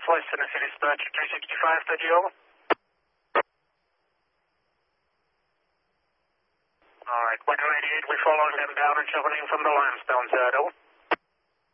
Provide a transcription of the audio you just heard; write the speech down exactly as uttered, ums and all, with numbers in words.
Southwest Tennessee Dispatch two sixty-five, thirty over. Alright, one eighty-eight, we're following them down and shuffling from the limestone side, over.